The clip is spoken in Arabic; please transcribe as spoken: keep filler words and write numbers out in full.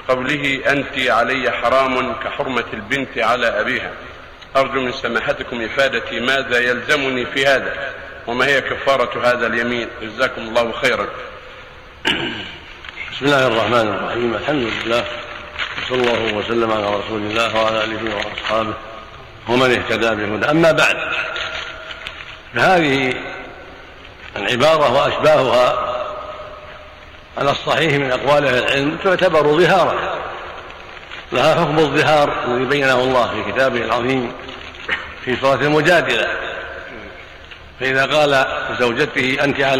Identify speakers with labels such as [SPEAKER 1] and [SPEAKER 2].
[SPEAKER 1] قوله أنت علي حرام كحرمة البنت على أبيها. أرجو من سماحتكم إفادتي ماذا يلزمني في هذا، وما هي كفارة هذا اليمين؟ جزاكم الله خيرا.
[SPEAKER 2] بسم الله الرحمن الرحيم. الحمد لله صلى الله وسلم على رسول الله وعلى آله وأصحابه ومن اهتدى بهداه. أما بعد، فهذه العبارة وأشباهها على الصحيح من أقوال أهل العلم تعتبر ظهارا، لها حكم الظهار الذي بينه الله في كتابه العظيم في سورة المجادلة. فإذا قال لزوجته أنت على